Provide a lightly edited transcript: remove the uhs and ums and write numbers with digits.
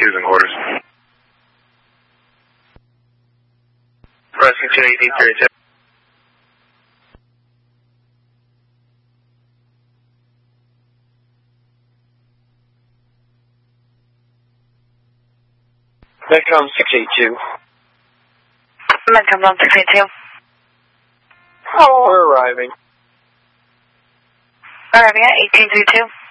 682's in quarters. Rescue 21832. Metcom 682. Metcom 682. Oh, we're arriving. Arriving at 1832.